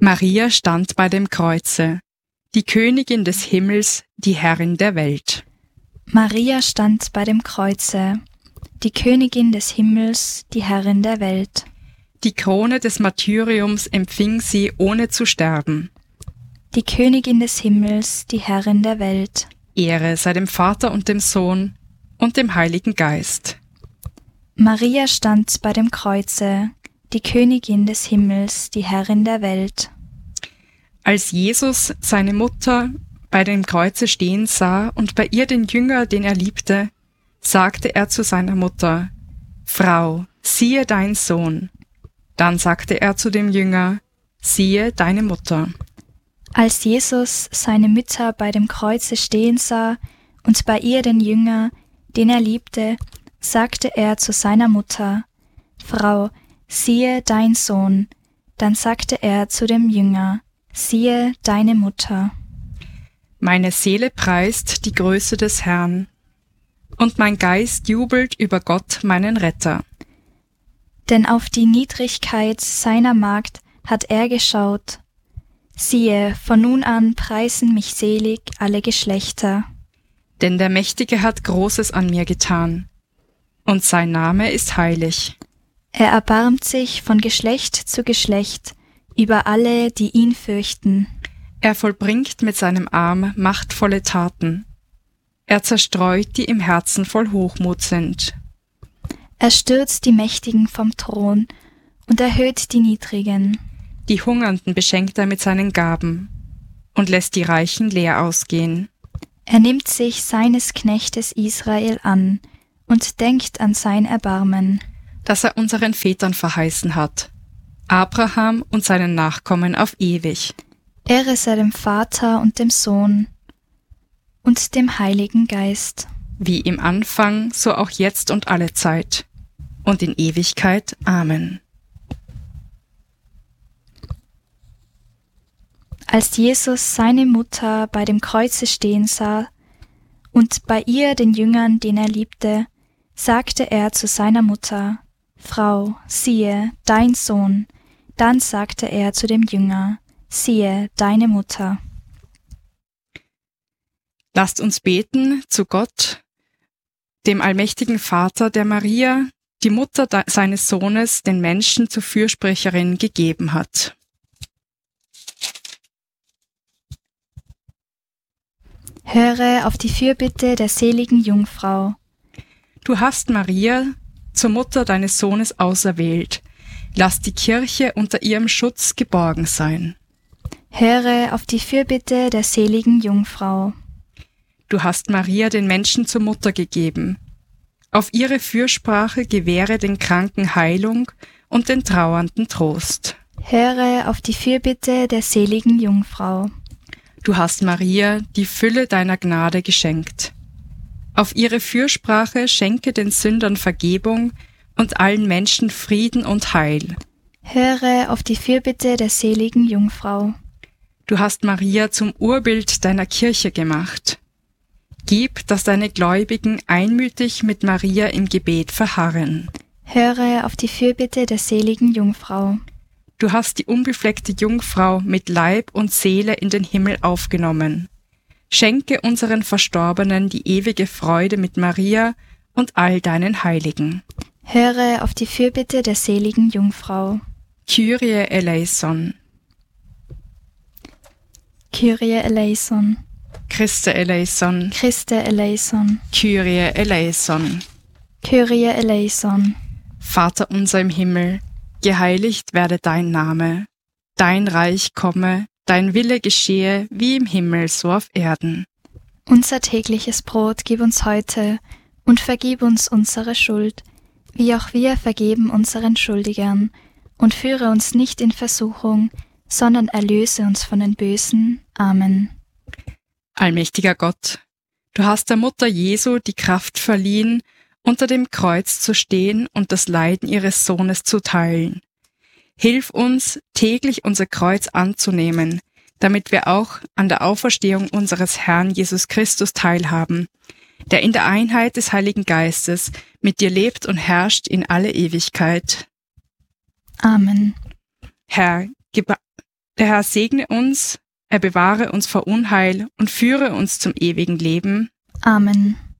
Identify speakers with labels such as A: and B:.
A: Maria stand bei dem Kreuze, die Königin des Himmels, die Herrin der Welt.
B: Maria stand bei dem Kreuze, die Königin des Himmels, die Herrin der Welt.
A: Die Krone des Martyriums empfing sie, ohne zu sterben.
B: Die Königin des Himmels, die Herrin der Welt.
A: Ehre sei dem Vater und dem Sohn und dem Heiligen Geist.
B: Maria stand bei dem Kreuze, die Königin des Himmels, die Herrin der Welt.
A: Als Jesus seine Mutter bei dem Kreuze stehen sah und bei ihr den Jünger, den er liebte, sagte er zu seiner Mutter: Frau, siehe dein Sohn. Dann sagte er zu dem Jünger: Siehe deine Mutter.
B: Als Jesus seine Mutter bei dem Kreuze stehen sah und bei ihr den Jünger, den er liebte, sagte er zu seiner Mutter: Frau, siehe dein Sohn. Dann sagte er zu dem Jünger: Siehe deine Mutter.
A: Meine Seele preist die Größe des Herrn, und mein Geist jubelt über Gott, meinen Retter.
B: Denn auf die Niedrigkeit seiner Magd hat er geschaut. Siehe, von nun an preisen mich selig alle Geschlechter.
A: Denn der Mächtige hat Großes an mir getan, und sein Name ist heilig.
B: Er erbarmt sich von Geschlecht zu Geschlecht über alle, die ihn fürchten.
A: Er vollbringt mit seinem Arm machtvolle Taten. Er zerstreut, die im Herzen voll Hochmut sind.
B: Er stürzt die Mächtigen vom Thron und erhöht die Niedrigen.
A: Die Hungernden beschenkt er mit seinen Gaben und lässt die Reichen leer ausgehen.
B: Er nimmt sich seines Knechtes Israel an und denkt an sein Erbarmen,
A: das er unseren Vätern verheißen hat, Abraham und seinen Nachkommen auf ewig.
B: Ehre sei dem Vater und dem Sohn und dem Heiligen Geist.
A: Wie im Anfang, so auch jetzt und alle Zeit und in Ewigkeit. Amen.
B: Als Jesus seine Mutter bei dem Kreuze stehen sah und bei ihr den Jüngern, den er liebte, sagte er zu seiner Mutter: Frau, siehe, dein Sohn. Dann sagte er zu dem Jünger: Siehe, deine Mutter.
A: Lasst uns beten zu Gott, dem allmächtigen Vater, der Maria, die Mutter seines Sohnes, den Menschen zur Fürsprecherin gegeben hat.
B: Höre auf die Fürbitte der seligen Jungfrau.
A: Du hast Maria zur Mutter deines Sohnes auserwählt. Lass die Kirche unter ihrem Schutz geborgen sein.
B: Höre auf die Fürbitte der seligen Jungfrau.
A: Du hast Maria den Menschen zur Mutter gegeben. Auf ihre Fürsprache gewähre den Kranken Heilung und den Trauernden Trost.
B: Höre auf die Fürbitte der seligen Jungfrau.
A: Du hast Maria die Fülle deiner Gnade geschenkt. Auf ihre Fürsprache schenke den Sündern Vergebung und allen Menschen Frieden und Heil.
B: Höre auf die Fürbitte der seligen Jungfrau.
A: Du hast Maria zum Urbild deiner Kirche gemacht. Gib, dass deine Gläubigen einmütig mit Maria im Gebet verharren.
B: Höre auf die Fürbitte der seligen Jungfrau.
A: Du hast die unbefleckte Jungfrau mit Leib und Seele in den Himmel aufgenommen. Schenke unseren Verstorbenen die ewige Freude mit Maria und all deinen Heiligen.
B: Höre auf die Fürbitte der seligen Jungfrau.
A: Kyrie eleison.
B: Kyrie eleison.
A: Christe eleison.
B: Christe eleison.
A: Kyrie eleison.
B: Kyrie eleison.
A: Vater unser im Himmel, geheiligt werde dein Name. Dein Reich komme, dein Wille geschehe, wie im Himmel, so auf Erden.
B: Unser tägliches Brot gib uns heute und vergib uns unsere Schuld, wie auch wir vergeben unseren Schuldigern. Und führe uns nicht in Versuchung, sondern erlöse uns von den Bösen. Amen.
A: Allmächtiger Gott, du hast der Mutter Jesu die Kraft verliehen, unter dem Kreuz zu stehen und das Leiden ihres Sohnes zu teilen. Hilf uns, täglich unser Kreuz anzunehmen, damit wir auch an der Auferstehung unseres Herrn Jesus Christus teilhaben, der in der Einheit des Heiligen Geistes mit dir lebt und herrscht in alle Ewigkeit.
B: Amen.
A: Herr, Der Herr segne uns, er bewahre uns vor Unheil und führe uns zum ewigen Leben.
B: Amen.